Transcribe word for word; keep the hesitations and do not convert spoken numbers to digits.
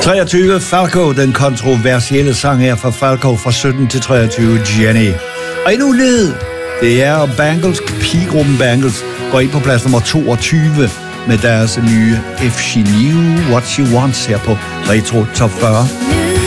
treogtyve Falco, den kontroversielle sang her fra Falco fra sytten til treogtyve Jenny. Og endnu led, det er Bangles, pigegruppen Bangles, går ind på plads nummer toogtyve med deres nye If She Knew What She Wants her på Retro Top fyrre.